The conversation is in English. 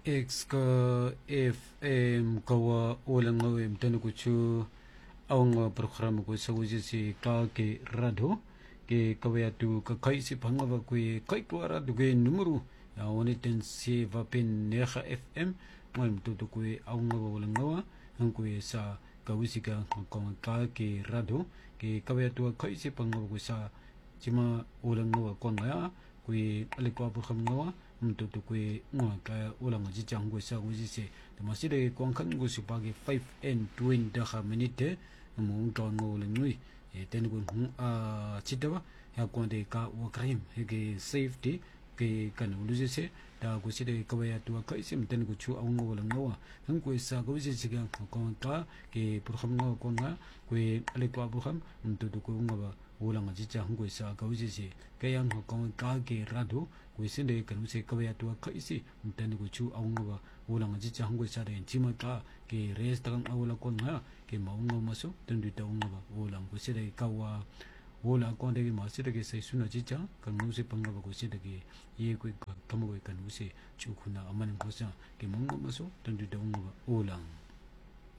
X ka FM kawa ulang ngawim tanu kuchu awang program ko sa wuji si ka ke radho ke kawaya tu ka kai si pangava ko kai ko radho ke numero ya woni ten si vapin neha FM ngawim tu ko awang ulang ngawa ang ko sa kawisi ka ka ke radho ke kawaya tu kai si pangava ko sa jima ulang ngawa ko ngaya ko alikwa program ngawa to kwe ngwa ka ulang ji chang go sa go ji se de ma si de kwang khan go si pa ge 5 and 20 ha minute mo ton ngo le ngui e ten go a chi da ba ya ko de ka wa krim he ge safety ke kan lu ji se da go si de ka ya tu ka sim ten go chu ang ngo le ngo hang ko sa go ji si ga ko ka ke program ngo ko nga kwe ale ko program to ko ngo ba ulang ji chang go sa go ji se ke yang ko ka ke radu Wisinde kan use kawaya tua kaisi mtani kuchu aunga ulang ji changwe sare chima ka ke res takang awula kon nga ke maunga maso tendu ta unga ulang kusire kawa ula kon de masire ke sai suna ji cha kan use panga ba kusire ke ye ku kamo kan use chukuna aman kosa ke maunga maso tendu ta unga ulang